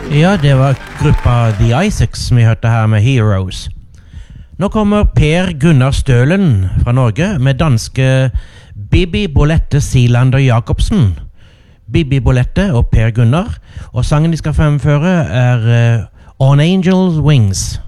Ja, det var gruppa The Isaacs vi hørte her med Heroes. Nå kommer Per Gunnar Stølen fra Norge med danske Bibi Bolette Sealander Jacobsen. Bibi Bolette og Per Gunnar, og sangen de skal fremføre er On Angels Wings.